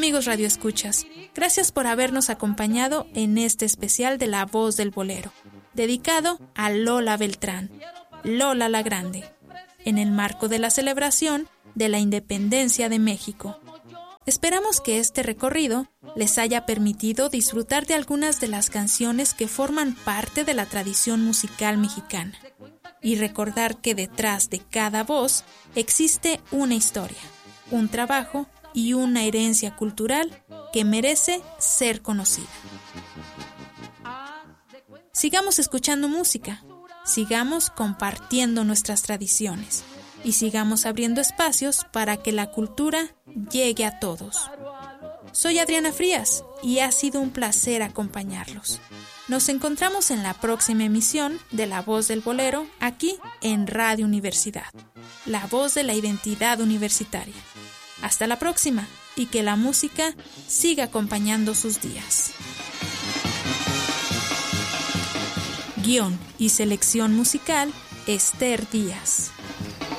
Amigos radioescuchas, gracias por habernos acompañado en este especial de La Voz del Bolero, dedicado a Lola Beltrán, Lola la Grande, en el marco de la celebración de la Independencia de México. Esperamos que este recorrido les haya permitido disfrutar de algunas de las canciones que forman parte de la tradición musical mexicana y recordar que detrás de cada voz existe una historia, un trabajo y una herencia cultural que merece ser conocida. Sigamos escuchando música, sigamos compartiendo nuestras tradiciones y sigamos abriendo espacios para que la cultura llegue a todos. Soy Adriana Frías y ha sido un placer acompañarlos. Nos encontramos en la próxima emisión de La Voz del Bolero aquí en Radio Universidad, la voz de la identidad universitaria. Hasta la próxima y que la música siga acompañando sus días. Guión y selección musical, Esther Díaz.